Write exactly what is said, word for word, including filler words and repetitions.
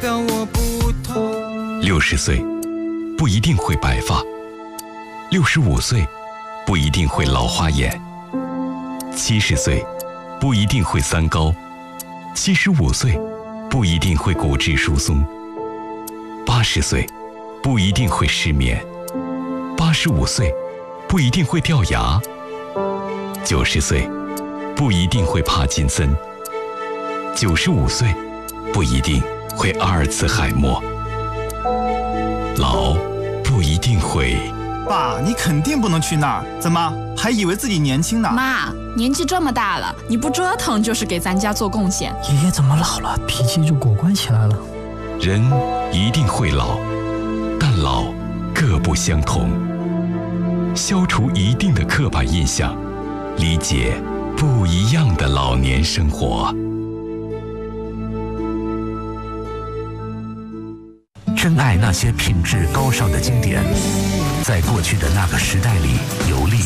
表我不同。 六十岁不一定会白发，六十五岁不一定会老花眼，七十岁不一定会三高，七十五岁不一定会骨质疏松，八十岁不一定会失眠，八十五岁不一定会掉牙，九十岁不一定会帕金森，九十五岁不一定会阿尔茨海默，老不一定会。 爸，你肯定不能去那儿，怎么还以为自己年轻呢？ 妈，年纪这么大了，你不折腾就是给咱家做贡献。 爷爷怎么老了，脾气就果断起来了？ 人一定会老，但老各不相同。消除一定的刻板印象，理解不一样的老年生活。 珍爱那些品质高尚的经典，在过去的那个时代里游历。